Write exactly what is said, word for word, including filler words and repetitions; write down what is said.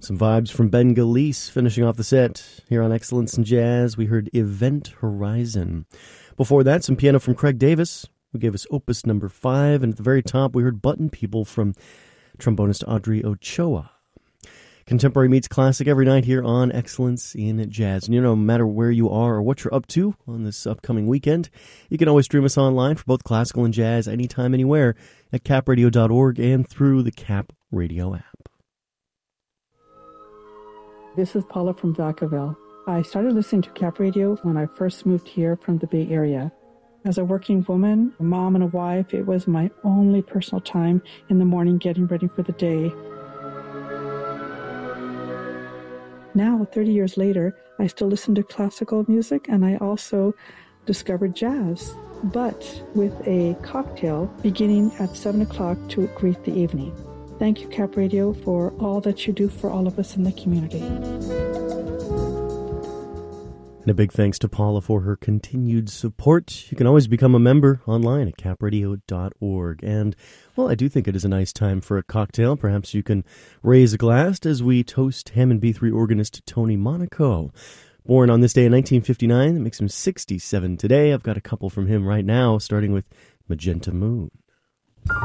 Some vibes from Ben Gillies finishing off the set. Here on Excellence in Jazz, we heard Event Horizon. Before that, some piano from Craig Davis, who gave us Opus number five. And at the very top, we heard Button People from trombonist Audrey Ochoa. Contemporary meets classic every night here on Excellence in Jazz. And you know, no matter where you are or what you're up to on this upcoming weekend, you can always stream us online for both classical and jazz anytime, anywhere at cap radio dot org and through the Cap Radio app. This is Paula from Vacaville. I started listening to Cap Radio when I first moved here from the Bay Area. As a working woman, a mom and a wife, it was my only personal time in the morning getting ready for the day. Now, thirty years later, I still listen to classical music, and I also discovered jazz, but with a cocktail beginning at seven o'clock to greet the evening. Thank you, Cap Radio, for all that you do for all of us in the community. And a big thanks to Paula for her continued support. You can always become a member online at cap radio dot org. And, well, I do think it is a nice time for a cocktail. Perhaps you can raise a glass as we toast Hammond B three organist Tony Monaco. Born on this day in nineteen fifty-nine, that makes him sixty-seven today. I've got a couple from him right now, starting with Magenta Moon.